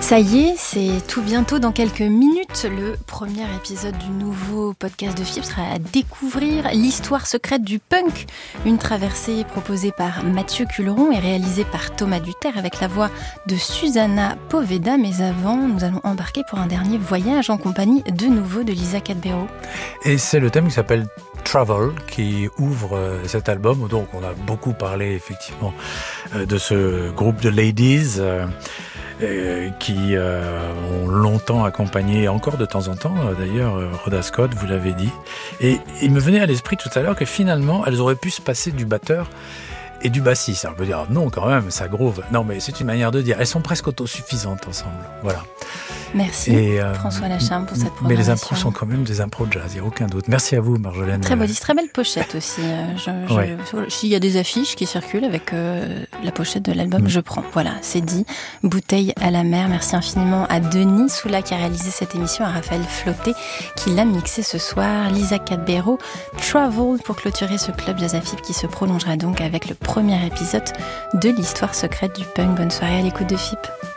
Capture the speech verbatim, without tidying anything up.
Ça y est, c'est tout bientôt, dans quelques minutes, le premier épisode du nouveau podcast de F I B sera à découvrir l'histoire secrète du punk. Une traversée proposée par Mathieu Culeron et réalisée par Thomas Duterre avec la voix de Susanna Poveda. Mais avant, nous allons embarquer pour un dernier voyage en compagnie de nouveau de Lisa Cadbero. Et c'est le thème qui s'appelle Travel qui ouvre cet album. Donc on a beaucoup parlé effectivement de ce groupe de ladies euh, euh, qui euh, ont longtemps accompagné, encore de temps en temps d'ailleurs, Rhoda Scott, vous l'avez dit. Et il me venait à l'esprit tout à l'heure que finalement elles auraient pu se passer du batteur et du bassiste. Alors on peut dire non quand même, ça groove. Non mais c'est une manière de dire. Elles sont presque autosuffisantes ensemble. Voilà. Merci et, euh, François Lacharme pour cette programmation. Mais les impros sont quand même des impros de jazz, il n'y a aucun doute. Merci à vous Marjolaine. Très beau disque, très belle pochette aussi. Je, je, ouais. S'il y a des affiches qui circulent avec euh, la pochette de l'album, mmh. je prends. Voilà, c'est dit. Bouteille à la mer. Merci infiniment à Denis Soula qui a réalisé cette émission, à Raphaël Flotté qui l'a mixé ce soir, Lisa Cadbero, Travel pour clôturer ce club Jazz à F I B qui se prolongera donc avec le premier épisode de l'histoire secrète du punk. Bonne soirée à l'écoute de F I B.